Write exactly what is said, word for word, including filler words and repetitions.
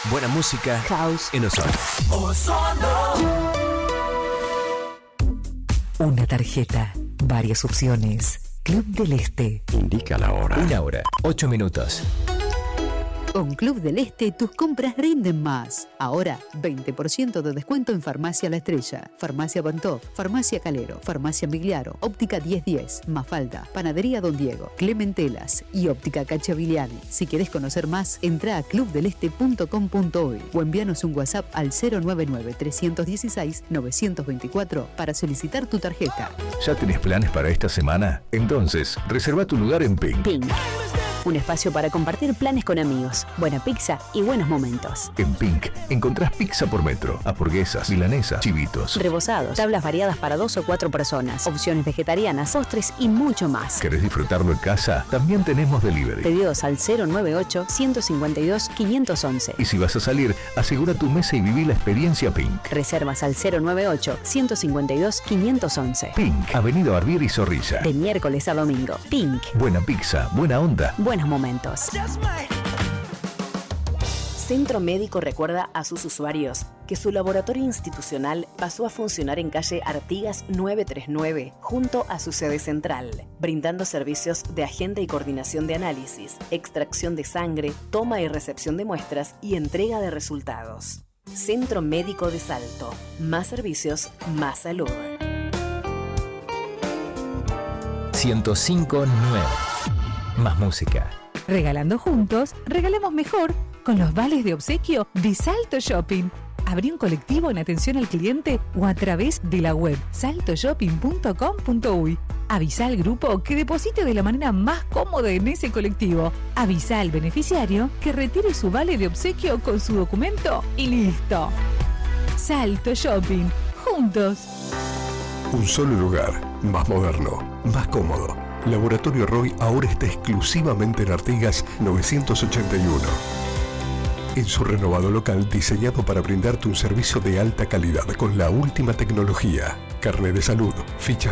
Buena música. House. En Ozono. Ozono. Una tarjeta. Varias opciones. Club del Este. Indica la hora. Una hora. Ocho minutos. Con Club del Este tus compras rinden más. Ahora, veinte por ciento de descuento en Farmacia La Estrella, Farmacia Bantov, Farmacia Calero, Farmacia Migliaro, Óptica diez diez, Mafalda, Panadería Don Diego, Clementelas y Óptica Cacciavilliani. Si querés conocer más, entra a club del este punto com punto uy o envíanos un WhatsApp al cero nueve nueve, tres uno seis, nueve dos cuatro para solicitar tu tarjeta. ¿Ya tenés planes para esta semana? Entonces, reserva tu lugar en Pink. Pink. Un espacio para compartir planes con amigos, buena pizza y buenos momentos. En Pink encontrás pizza por metro, hamburguesas, milanesas, chivitos, rebozados, tablas variadas para dos o cuatro personas, opciones vegetarianas, postres y mucho más. ¿Querés disfrutarlo en casa? También tenemos delivery. Pedidos al cero nueve ocho, ciento cincuenta y dos, quinientos once. Y si vas a salir, asegura tu mesa y viví la experiencia Pink. Reservas al cero nueve ocho, ciento cincuenta y dos, quinientos once. Pink, Avenida Barbieri y Zorrilla. De miércoles a domingo. Pink. Buena pizza, buena onda. Buenos momentos. Centro Médico recuerda a sus usuarios que su laboratorio institucional pasó a funcionar en calle Artigas novecientos treinta y nueve, junto a su sede central, brindando servicios de agenda y coordinación de análisis, extracción de sangre, toma y recepción de muestras y entrega de resultados. Centro Médico de Salto. Más servicios, más salud. ciento cinco nueve. Más música. Regalando juntos, regalemos mejor con los vales de obsequio de Salto Shopping. Abrí un colectivo en atención al cliente o a través de la web salto shopping punto com punto uy. Avisa al grupo que deposite de la manera más cómoda en ese colectivo. Avisa al beneficiario que retire su vale de obsequio con su documento y listo. Salto Shopping. Juntos. Un solo lugar, más moderno, más cómodo. Laboratorio Roy ahora está exclusivamente en Artigas novecientos ochenta y uno. En su renovado local diseñado para brindarte un servicio de alta calidad con la última tecnología. Carnet de salud, ficha